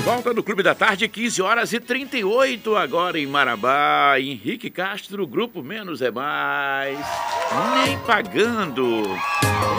Volta no Clube da Tarde, 15h38, agora em Marabá. Henrique Castro, Grupo Menos é Mais. Nem pagando.